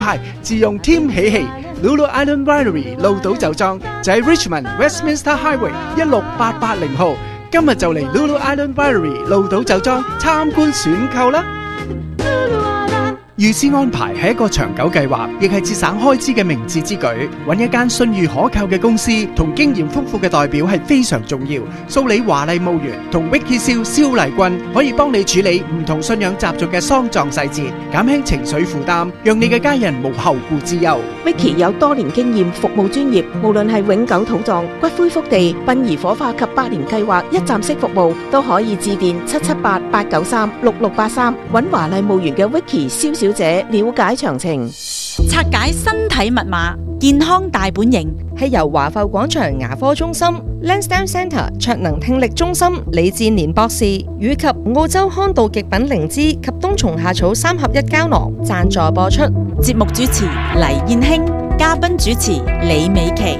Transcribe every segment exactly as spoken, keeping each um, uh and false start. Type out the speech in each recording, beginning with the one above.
牌自用添喜氣 Lulu Island Winery 鹿島酒莊就喺 Richmond Westminster Highway 一六八八零號，今日就嚟 Lulu Island Winery 鹿島酒莊參觀選購啦！預先安排係一個長久計劃，亦係節省開支嘅明智之舉。揾一間信譽可靠嘅公司同經驗豐富嘅代表係非常重要。蘇里華麗墓園同 Vicky 蕭蕭麗君可以幫你處理唔同信仰習俗嘅喪葬細節，減輕情緒負擔，讓你嘅家人無後顧之憂。 Vicky 有多年經驗，服務專業，無論係永久土葬、骨灰福地、殯儀火化及百年計劃一站式服務，都可以致電七七八八九三六六八三，揾華麗墓園嘅 Vicky 蕭小姐了解詳情。 拆解身體密碼，健康大本營係由華埠廣場牙科中心、Lansdowne Centre 卓能聽力中心李志年博士以及澳洲康道極品靈芝及冬蟲夏草三合一膠囊贊助播出。 節目主持黎燕卿，嘉賓主持李美琪。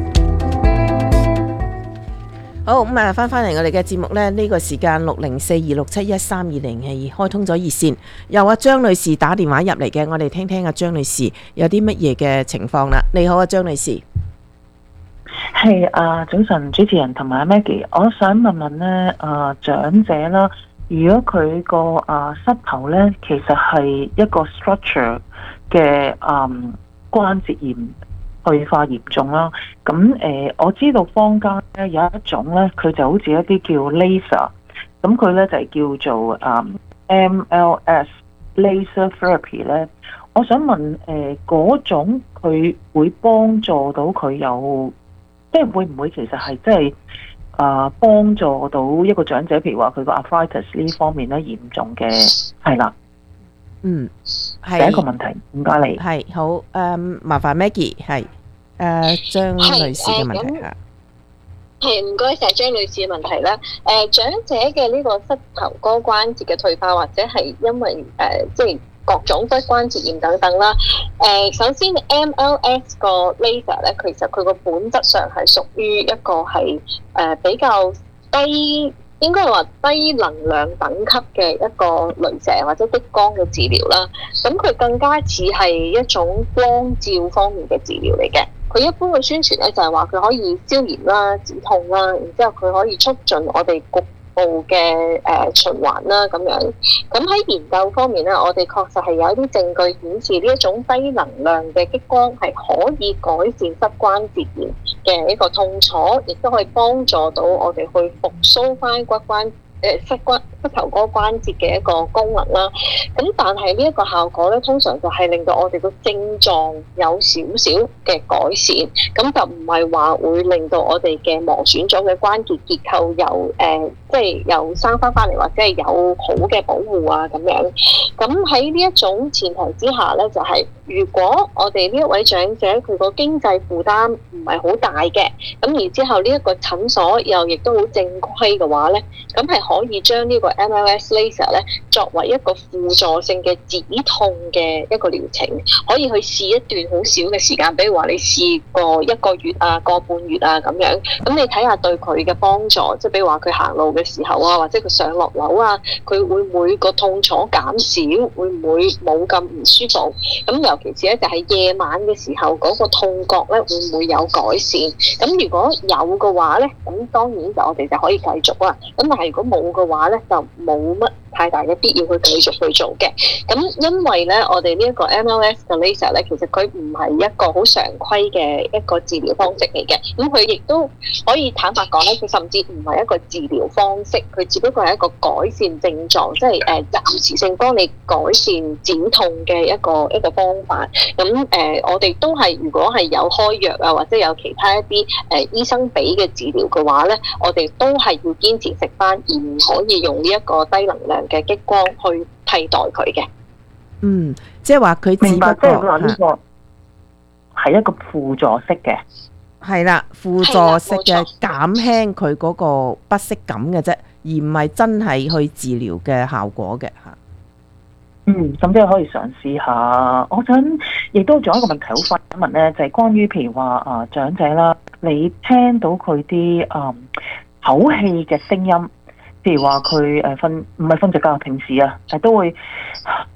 好咁啊，翻翻嚟我哋嘅節目呢，呢、這個時間六零四二六七一三二零係開通咗熱線，由阿張女士打電話入嚟嘅，我哋聽聽阿張女士有啲乜嘢嘅情況啦。你好啊，張女士。 係啊，早晨主持人同埋 Maggie， 我想問問呢，啊長者啦，如果佢個啊膝頭呢，其實係一個 structure 嘅嗯關節炎退化嚴重啦，咁誒、呃、我知道坊間咧有一種咧，佢就好似一啲叫 laser，咁佢咧就係、是、叫做啊、嗯、M L S laser therapy 咧。我想問誒嗰、呃、種佢會幫助到佢有，即係會唔會其實係即係啊幫助到一個長者，譬如話佢個 arthritis 呢方面咧嚴重嘅係啦。 嗯，係第一個問題，唔該你。 係好誒、嗯，麻煩 Maggie 係誒張女士嘅問題嚇。 係唔該晒張女士嘅問題啦。誒、呃、長者嘅呢個膝頭哥關節嘅退化，或者係因為誒、呃、即係各種骨關節炎等等啦。誒、呃、首先 M L S 個 laser 咧，其實佢個本質上係屬於一個係誒、呃、比較低。應該話低能量等級嘅一個鐳射或者激光嘅治療啦，咁佢更加似係一種光照方面嘅治療嚟嘅。佢一般嘅宣傳咧就係話佢可以消炎啦、止痛啦，然之後佢可以促進我哋局部嘅誒循環啦咁樣。咁喺研究方面咧，我哋確實係有一啲證據顯示呢一種低能量嘅激光係可以改善膝關節炎嘅一個痛楚，亦都可以幫助到我哋去復甦翻骨關誒膝關膝頭哥關節嘅一個功能啦。咁但係呢一個效果咧，通常就係令到我哋個症狀有少少嘅改善，咁就唔係話會令到我哋嘅磨損咗嘅關節結構有誒，即係又生翻翻嚟，或者係有好嘅保護啊咁樣。咁喺呢一種前提之下咧，就係、是、如果我哋呢一位長者佢個經濟負擔唔係好大嘅，咁然之後呢一個診所又亦都好正規嘅話咧，咁係可以將呢個 M L S laser 咧作為一個輔助性嘅止痛嘅一個療程，可以去試一段好少嘅時間，比如話你試過一個月啊、個半月啊咁樣，咁你睇下對佢嘅幫助，即係比如話佢行路嘅時候啊，或者佢上落樓啊，佢會唔會個痛楚減少，會唔會冇咁唔舒服？咁尤其是咧就係夜晚嘅時候嗰個痛覺咧會唔會有改善？咁如果有嘅話咧，咁當然就我哋就可以繼續啦。咁但係如果冇嘅話咧，就冇乜太大嘅必要去繼續去做嘅。咁因為咧，我哋呢一個 M L S 嘅 laser 咧，其實佢唔係一個好常規嘅一個治療方式嚟嘅。咁佢亦都可以坦白講咧，佢甚至唔係一個治療方式，佢只不過係一個改善症狀，即係誒暫時性幫你改善止痛嘅一個一個方法。咁誒、呃，我哋都係如果係有開藥啊，或者有其他一啲誒、呃、醫生俾嘅治療嘅話咧，我哋都係要堅持食翻，而唔可以用呢一個低能量嘅激光去替代佢嘅。 嗯，即係話佢明白，即係話呢個係一個輔助式嘅， 係啦，輔助式嘅減輕佢嗰個不適感嘅啫，而唔係真係去治療嘅效果嘅嚇。 嗯，甚至可以嘗試下。我想亦都仲有一個問題好快問咧，就係、是、關於譬如話啊、呃、長者啦，你聽到佢啲誒口氣嘅聲音，譬如話佢誒瞓唔係瞓着覺，平時啊，誒都會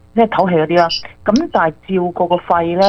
即係唞氣嗰啲啦。咁但係照個個肺咧。